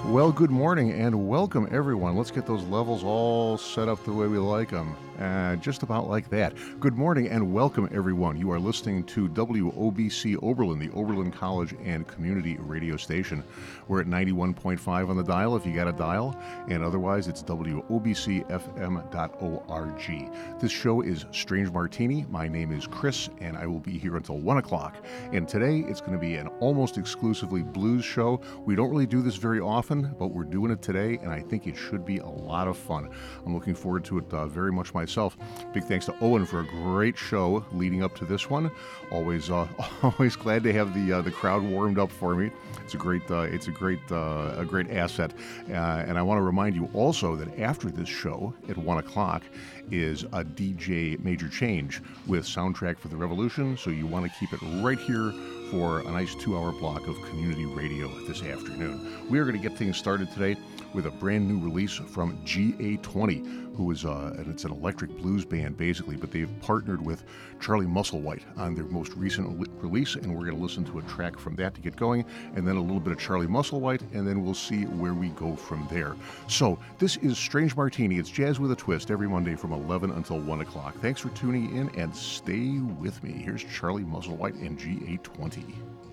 Well, good morning and welcome, everyone. Let's get those levels all set up the way we like them. Just about like that. Good morning and welcome, everyone. You are listening to WOBC Oberlin, the Oberlin College and Community Radio Station. We're at 91.5 on the dial if you got a dial, and otherwise it's WOBCFM.org. This show is Strange Martini. My name is Chris, and I will be here until 1 o'clock. And today it's going to be an almost exclusively blues show. We don't really do this very often, but we're doing it today, and I think it should be a lot of fun. I'm looking forward to it very much myself. Big thanks to Owen for a great show leading up to this one. Always glad to have the crowd warmed up for me. It's a great asset. And I want to remind you also that after this show at 1 o'clock is a DJ Major Change with Soundtrack for the Revolution. So you want to keep it right here for a nice 2-hour block of community radio this afternoon. We are going to get things started today with a brand new release from GA20, who is and it's an electric blues band basically, but they've partnered with Charlie Musselwhite on their most recent release, and we're going to listen to a track from that to get going, and then a little bit of Charlie Musselwhite, and then we'll see where we go from there. So this is Strange Martini. It's jazz with a twist every Monday from 11 until 1 o'clock. Thanks for tuning in, and stay with me. Here's Charlie Musselwhite and GA20.